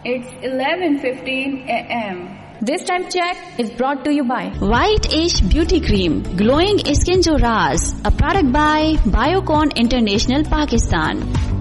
It's 11:15 a.m. This time check is brought to you by White Ash Beauty Cream, Glowing Skin Jo Raaz, a product by Biocon International, Pakistan.